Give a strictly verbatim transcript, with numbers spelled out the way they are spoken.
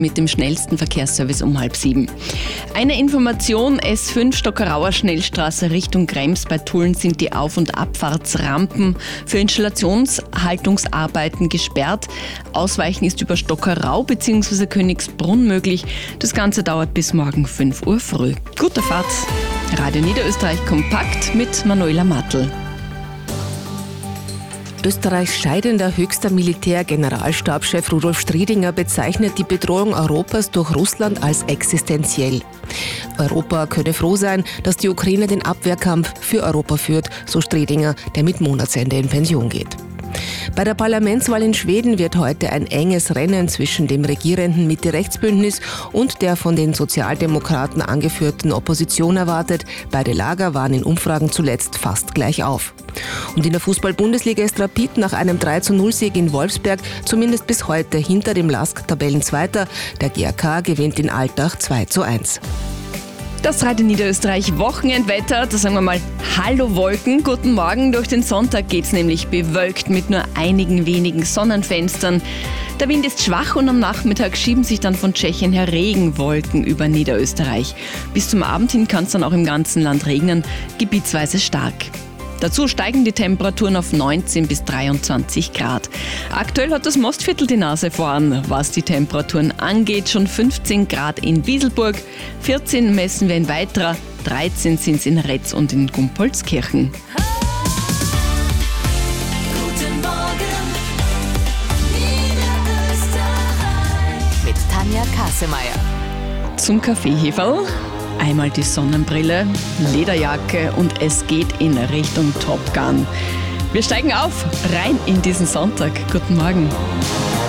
mit dem schnellsten Verkehrsservice um halb sieben. Eine Information: S fünf Stockerauer Schnellstraße Richtung Krems bei Tulln sind die Auf- und Abfahrtsrampen für Installationshaltungsarbeiten gesperrt. Ausweichen ist über Stockerau bzw. Königsbrunn möglich. Das Ganze dauert bis morgen fünf Uhr früh. Gute Fahrt! Radio Niederösterreich kompakt mit Manuela Matl. Österreichs scheidender höchster Militär-Generalstabschef Rudolf Striedinger bezeichnet die Bedrohung Europas durch Russland als existenziell. Europa könne froh sein, dass die Ukraine den Abwehrkampf für Europa führt, so Striedinger, der mit Monatsende in Pension geht. Bei der Parlamentswahl in Schweden wird heute ein enges Rennen zwischen dem regierenden Mitte-Rechts-Bündnis und der von den Sozialdemokraten angeführten Opposition erwartet. Beide Lager waren in Umfragen zuletzt fast gleich auf. Und in der Fußball-Bundesliga ist Rapid nach einem drei zu null Sieg in Wolfsberg zumindest bis heute hinter dem LASK Tabellenzweiter. Der G A K gewinnt in Altach zwei zu eins. Das Radio Niederösterreich Wochenendwetter, da sagen wir mal Hallo Wolken, guten Morgen. Durch den Sonntag geht's nämlich bewölkt mit nur einigen wenigen Sonnenfenstern. Der Wind ist schwach und am Nachmittag schieben sich dann von Tschechien her Regenwolken über Niederösterreich. Bis zum Abend hin kann es dann auch im ganzen Land regnen, gebietsweise stark. Dazu steigen die Temperaturen auf neunzehn bis dreiundzwanzig Grad. Aktuell hat das Mostviertel die Nase vorn, was die Temperaturen angeht. Schon fünfzehn Grad in Wieselburg, vierzehn messen wir in Weitra, dreizehn sind es in Retz und in Gumpolskirchen. Guten Morgen, Niederösterreich. Mit Tanja Kassemeyer. Zum Kaffeeheferl. Einmal die Sonnenbrille, Lederjacke und es geht in Richtung Top Gun. Wir steigen auf, rein in diesen Sonntag. Guten Morgen.